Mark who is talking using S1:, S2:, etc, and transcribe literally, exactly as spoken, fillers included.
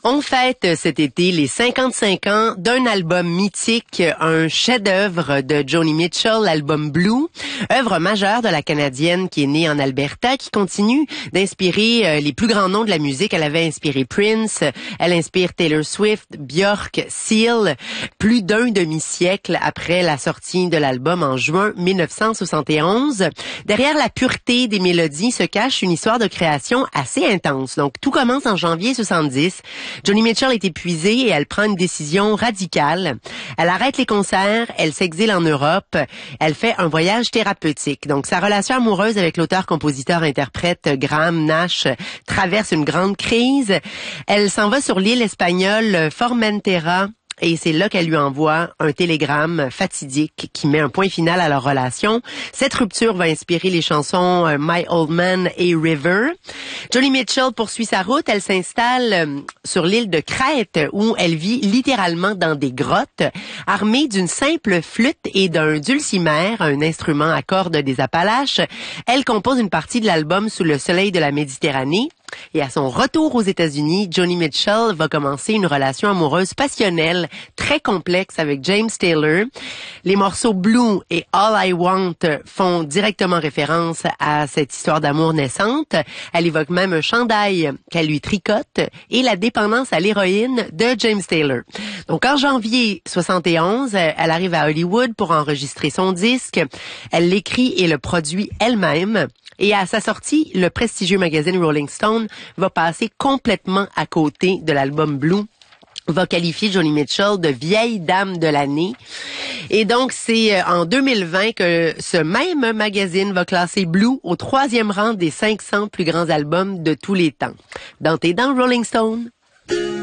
S1: On fête cet été les cinquante-cinq ans d'un album mythique, un chef-d'œuvre de Joni Mitchell, l'album Blue, œuvre majeure de la Canadienne qui est née en Alberta, qui continue d'inspirer les plus grands noms de la musique. Elle avait inspiré Prince, elle inspire Taylor Swift, Björk, Seal, plus d'un demi-siècle après la sortie de l'album en juin mille neuf cent soixante et onze. Derrière la pureté des mélodies se cache une histoire de création assez intense. Donc tout commence en janvier soixante-dix. Joni Mitchell est épuisée et elle prend une décision radicale. Elle arrête les concerts, elle s'exile en Europe, elle fait un voyage thérapeutique. Donc sa relation amoureuse avec l'auteur-compositeur-interprète Graham Nash traverse une grande crise. Elle s'en va sur l'île espagnole Formentera. Et c'est là qu'elle lui envoie un télégramme fatidique qui met un point final à leur relation. Cette rupture va inspirer les chansons My Old Man et River. Joni Mitchell poursuit sa route. Elle s'installe sur l'île de Crète où elle vit littéralement dans des grottes, armée d'une simple flûte et d'un dulcimer, un instrument à cordes des Appalaches. Elle compose une partie de l'album Sous le soleil de la Méditerranée. Et à son retour aux États-Unis, Joni Mitchell va commencer une relation amoureuse passionnelle, très complexe avec James Taylor. Les morceaux Blue et All I Want font directement référence à cette histoire d'amour naissante. Elle évoque même un chandail qu'elle lui tricote et la dépendance à l'héroïne de James Taylor. Donc en janvier soixante et onze, elle arrive à Hollywood pour enregistrer son disque. Elle l'écrit et le produit elle-même. Et à sa sortie, le prestigieux magazine Rolling Stone va passer complètement à côté de l'album Blue, va qualifier Joni Mitchell de vieille dame de l'année. Et donc, c'est en deux mille vingt que ce même magazine va classer Blue au troisième rang des cinq cents plus grands albums de tous les temps. Dans tes dents, Rolling Stone.